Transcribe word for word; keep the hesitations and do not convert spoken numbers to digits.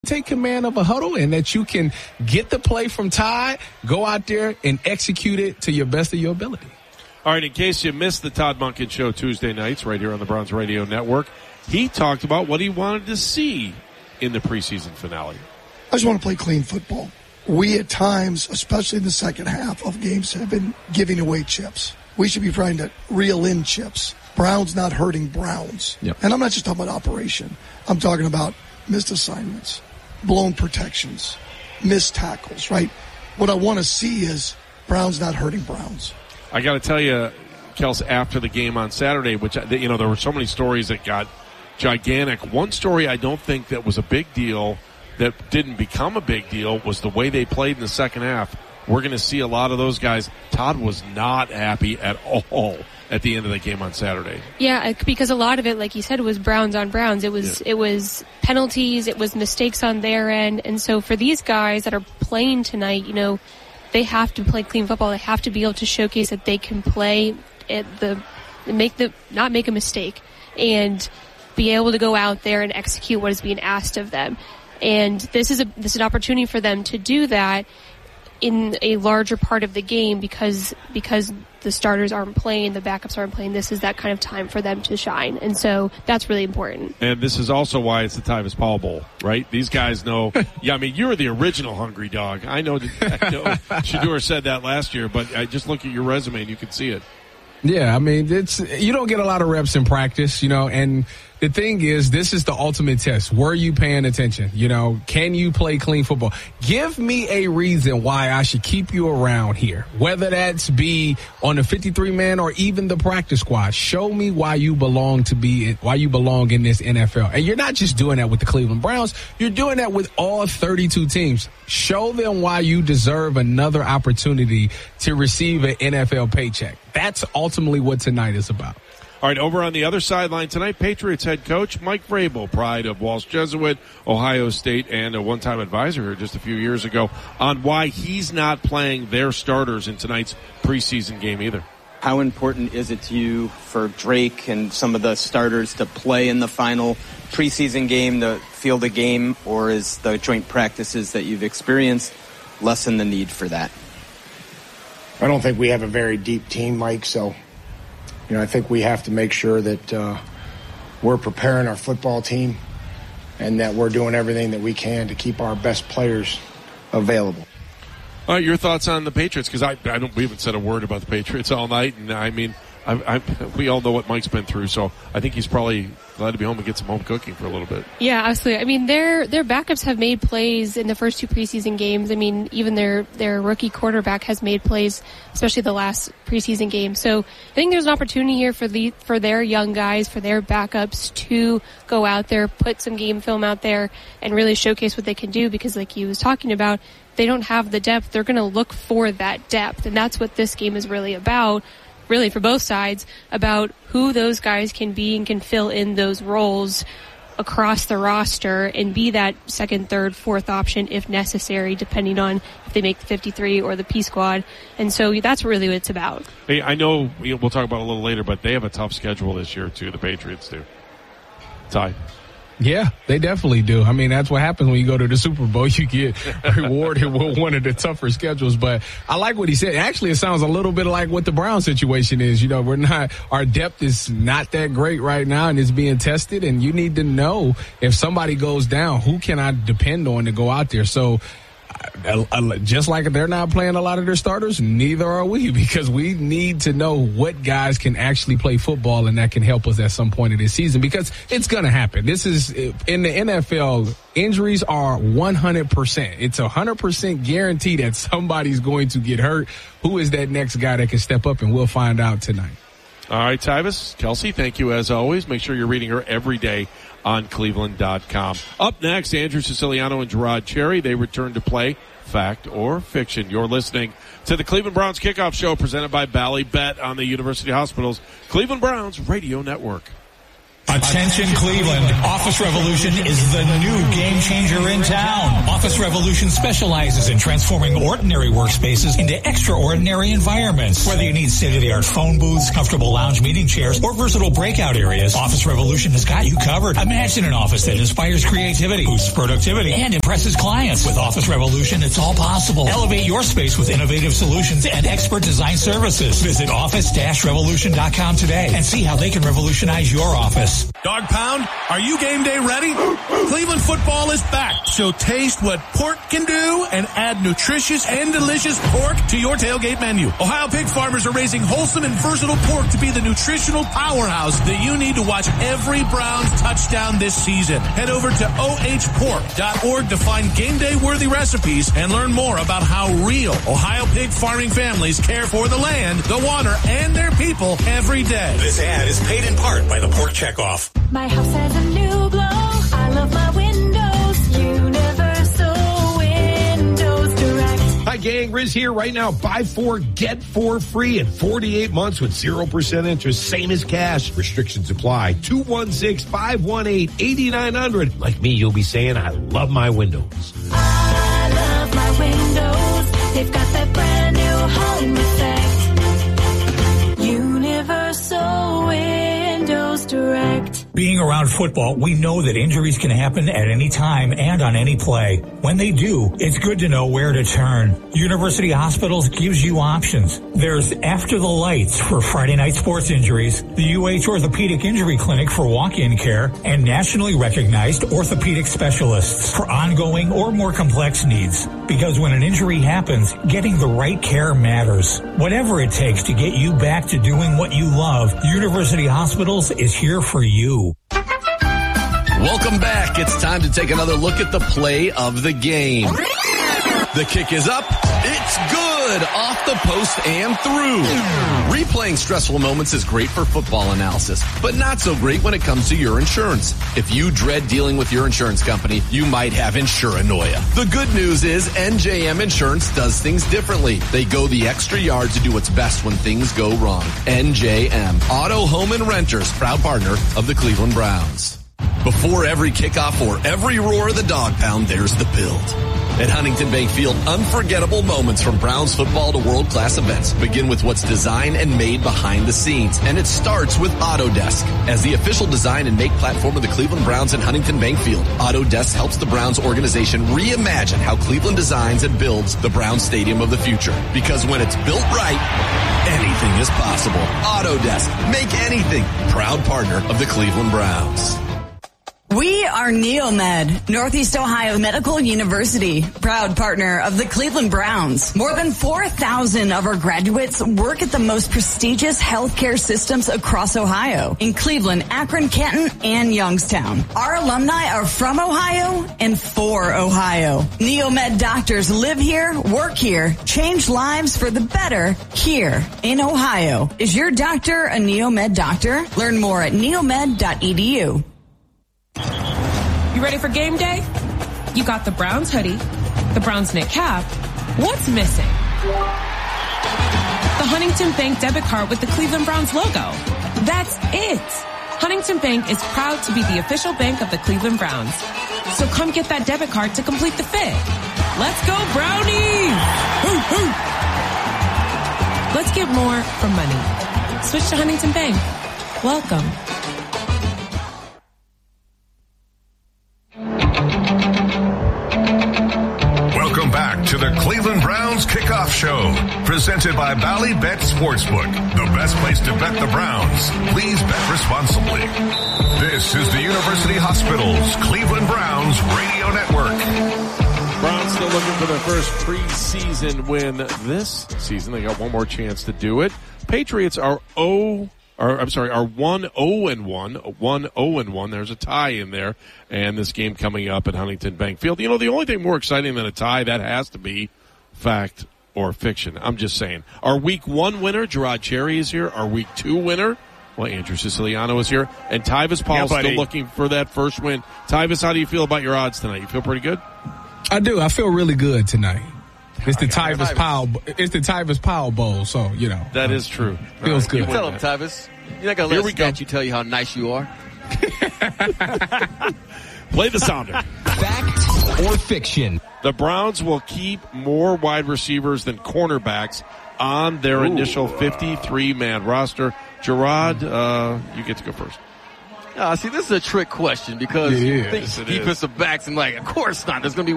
take command of a huddle and that you can get the play from Todd, go out there and execute it to your best of your ability. All right, in case you missed the Todd Monken Show Tuesday nights right here on the Browns Radio Network, he talked about what he wanted to see in the preseason finale. I just want to play clean football. We at times, especially in the second half of games, have been giving away chips. We should be trying to reel in chips. Browns not hurting Browns. Yep. And I'm not just talking about operation. I'm talking about missed assignments, blown protections, missed tackles, right? What I want to see is Browns not hurting Browns. I got to tell you, Kels, after the game on Saturday, which, you know, there were so many stories that got gigantic. One story I don't think that was a big deal, that didn't become a big deal, was the way they played in the second half. We're going to see a lot of those guys. Todd was not happy at all at the end of the game on Saturday. Yeah, because a lot of it, like you said, was Browns on Browns. It was yeah. it was penalties, it was mistakes on their end. And so for these guys that are playing tonight, you know, they have to play clean football. They have to be able to showcase that they can play at the make the not make a mistake and be able to go out there and execute what is being asked of them. And this is a this is an opportunity for them to do that in a larger part of the game because because the starters aren't playing, the backups aren't playing. This is that kind of time for them to shine. And so that's really important. And this is also why it's the Tyvis Powell Bowl, right? These guys know. Yeah, I mean, you're the original hungry dog. I know, I know Shedeur said that last year, but I just look at your resume and you can see it. Yeah, I mean, it's you don't get a lot of reps in practice, you know, and the thing is, this is the ultimate test. Were you paying attention? You know, can you play clean football? Give me a reason why I should keep you around here, whether that's be on the fifty-three man or even the practice squad. Show me why you belong to be, why you belong in this N F L. And you're not just doing that with the Cleveland Browns. You're doing that with all thirty-two teams. Show them why you deserve another opportunity to receive an N F L paycheck. That's ultimately what tonight is about. All right, over on the other sideline tonight, Patriots head coach Mike Vrabel, pride of Walsh Jesuit, Ohio State, and a one-time advisor here just a few years ago, on why he's not playing their starters in tonight's preseason game either. How important is it to you for Drake and some of the starters to play in the final preseason game, to field a game, or is the joint practices that you've experienced lessen the need for that? I don't think we have a very deep team, Mike, so you know, I think we have to make sure that uh, we're preparing our football team and that we're doing everything that we can to keep our best players available. All right, your thoughts on the Patriots? Because I, I don't, we haven't said a word about the Patriots all night, and I mean, I, I, we all know what Mike's been through, so I think he's probably glad to be home and get some home cooking for a little bit. Yeah, absolutely. I mean, their their backups have made plays in the first two preseason games. I mean, even their their rookie quarterback has made plays, especially the last preseason game. So I think there's an opportunity here for the for their young guys, for their backups to go out there, put some game film out there, and really showcase what they can do. Because, like you was talking about, they don't have the depth. They're going to look for that depth, and that's what this game is really about. Really for both sides, about who those guys can be and can fill in those roles across the roster and be that second, third, fourth option if necessary, depending on if they make the fifty-three or the P squad. And so that's really what it's about. Hey, I know we'll talk about it a little later, but they have a tough schedule this year too. The Patriots do. Ty. Yeah, they definitely do. I mean, that's what happens when you go to the Super Bowl. You get rewarded with one of the tougher schedules. But I like what he said. Actually, it sounds a little bit like what the Brown situation is. You know, we're not, our depth is not that great right now, and it's being tested. And you need to know if somebody goes down, who can I depend on to go out there? So, just like they're not playing a lot of their starters, neither are we, because we need to know what guys can actually play football and that can help us at some point of this season, because it's going to happen. This is, in the N F L, injuries are one hundred percent. It's one hundred percent guaranteed that somebody's going to get hurt. Who is that next guy that can step up? And we'll find out tonight. All right, Tyvis, Kelsey, thank you as always. Make sure you're reading her every day on Cleveland dot com. Up next, Andrew Siciliano and Gerard Cherry. They return to play Fact or Fiction. You're listening to the Cleveland Browns Kickoff Show presented by Bally Bet on the University Hospitals Cleveland Browns Radio Network. Attention Cleveland, Office Revolution is the new game changer in town. Office Revolution specializes in transforming ordinary workspaces into extraordinary environments. Whether you need state-of-the-art phone booths, comfortable lounge meeting chairs, or versatile breakout areas, Office Revolution has got you covered. Imagine an office that inspires creativity, boosts productivity, and impresses clients. With Office Revolution, it's all possible. Elevate your space with innovative solutions and expert design services. Visit office dash revolution dot com today and see how they can revolutionize your office. Dog Pound, are you game day ready? Cleveland football is back, so taste what pork can do and add nutritious and delicious pork to your tailgate menu. Ohio pig farmers are raising wholesome and versatile pork to be the nutritional powerhouse that you need to watch every Browns touchdown this season. Head over to O H pork dot org to find game day worthy recipes and learn more about how real Ohio pig farming families care for the land, the water, and their people every day. This ad is paid in part by the Pork Checkoff. My house has a new glow. I love my windows. Universal Windows Direct. Hi, gang. Riz here. Right now, buy four, get four free in forty-eight months with zero percent interest. Same as cash. Restrictions apply. two one six, five one eight, eight nine zero zero. Like me, you'll be saying, I love my windows. I love my windows. They've got that brand new home effect. Universal Windows Direct. Being around football, we know that injuries can happen at any time and on any play. When they do, it's good to know where to turn. University Hospitals gives you options. There's After the Lights for Friday night sports injuries, the U H Orthopedic Injury Clinic for walk-in care, and nationally recognized orthopedic specialists for ongoing or more complex needs. Because when an injury happens, getting the right care matters. Whatever it takes to get you back to doing what you love, University Hospitals is here for you. Welcome back. It's time to take another look at the play of the game. The kick is up. It's good. Off the post and through. Replaying stressful moments is great for football analysis, but not so great when it comes to your insurance. If you dread dealing with your insurance company, you might have insuranoia. The good news is N J M Insurance does things differently. They go the extra yard to do what's best when things go wrong. N J M, Auto, Home, and Renters, proud partner of the Cleveland Browns. Before every kickoff or every roar of the Dog Pound, there's the build. At Huntington Bank Field, unforgettable moments from Browns football to world-class events begin with what's designed and made behind the scenes. And it starts with Autodesk. As the official design and make platform of the Cleveland Browns and Huntington Bank Field, Autodesk helps the Browns organization reimagine how Cleveland designs and builds the Browns Stadium of the future. Because when it's built right, anything is possible. Autodesk. Make anything. Proud partner of the Cleveland Browns. We are Neomed, Northeast Ohio Medical University, proud partner of the Cleveland Browns. More than four thousand of our graduates work at the most prestigious healthcare systems across Ohio, in Cleveland, Akron, Canton, and Youngstown. Our alumni are from Ohio and for Ohio. Neomed doctors live here, work here, change lives for the better here in Ohio. Is your doctor a Neomed doctor? Learn more at neomed dot e d u. You ready for game day? You got the Browns hoodie, the Browns knit cap. What's missing? The Huntington Bank debit card with the Cleveland Browns logo. That's it. Huntington Bank is proud to be the official bank of the Cleveland Browns. So come get that debit card to complete the fit. Let's go Brownies! Hoo, hoo. Let's get more from money. Switch to Huntington Bank. Welcome. Welcome back to the Cleveland Browns Kickoff Show, presented by Bally Bet Sportsbook, the best place to bet the Browns. Please bet responsibly. This is the University Hospitals Cleveland Browns Radio Network. Browns still looking for their first preseason win this season. They got one more chance to do it. Patriots are oh. Or, I'm sorry, are one oh and one, one oh and one. There's a tie in there, and this game coming up at Huntington Bank Field. You know, the only thing more exciting than a tie, that has to be fact or fiction. I'm just saying. Our week one winner, Gerard Cherry, is here. Our week two winner, well, Andrew Siciliano is here. And Tyvis Paul yeah, still looking for that first win. Tyvis, how do you feel about your odds tonight? You feel pretty good? I do. I feel really good tonight. It's the Tyvis Powell. It's the Tyvis Powell Bowl, so you know that is true. Feels good. You tell him, Tyvis. You're not gonna let a statue tell you how nice you are. Play the sounder. Fact or fiction? The Browns will keep more wide receivers than cornerbacks on their Ooh. initial fifty-three man roster. Gerard, uh, you get to go first. Uh, see, this is a trick question because It you is. think It defensive is. backs and like, of course not. There's going to be